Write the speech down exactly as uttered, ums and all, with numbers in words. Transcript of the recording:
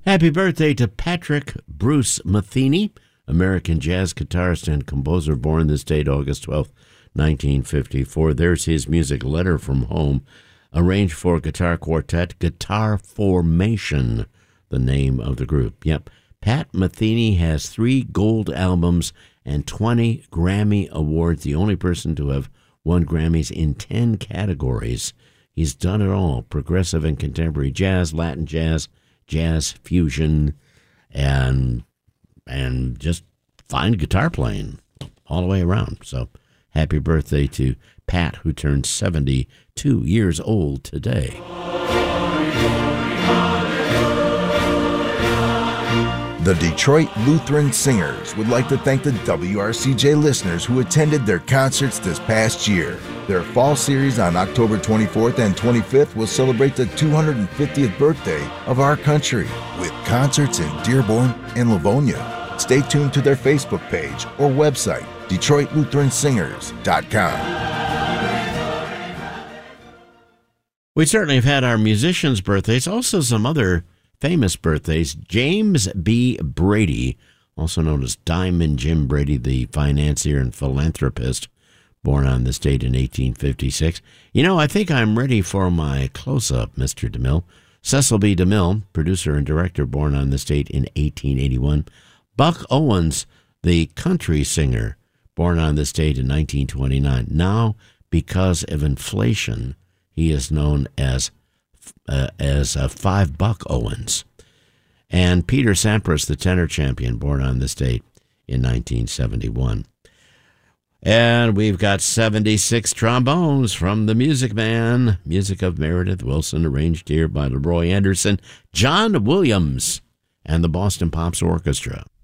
Happy birthday to Patrick Bruce Metheny, American jazz guitarist and composer, born this date, August twelfth, nineteen fifty-four. There's his music, Letter from Home, arranged for guitar quartet, Guitar Formation, the name of the group. Yep, Pat Metheny has three gold albums and twenty Grammy Awards, the only person to have won Grammys in ten categories. He's done it all, progressive and contemporary jazz, Latin jazz, jazz fusion, and and just fine guitar playing all the way around. So happy birthday to Pat, who turned seventy-two years old today. The Detroit Lutheran Singers would like to thank the W R C J listeners who attended their concerts this past year. Their fall series on October twenty-fourth and twenty-fifth will celebrate the two hundred fiftieth birthday of our country with concerts in Dearborn and Livonia. Stay tuned to their Facebook page or website, Detroit Lutheran Singers dot com. We certainly have had our musicians' birthdays, also some other famous birthdays. James B. Brady, also known as Diamond Jim Brady, the financier and philanthropist, born on this date in eighteen fifty-six. You know, I think I'm ready for my close-up, Mister DeMille. Cecil B. DeMille, producer and director, born on this date in eighteen eighty-one. Buck Owens, the country singer, born on this date in nineteen twenty-nine. Now, because of inflation, he is known as Uh, as uh, Five Buck Owens. And Peter Sampras, the tenor champion, born on this date in nineteen seventy-one. And we've got seventy-six trombones from the Music Man, music of Meredith Willson, arranged here by Leroy Anderson, John Williams, and the Boston Pops Orchestra.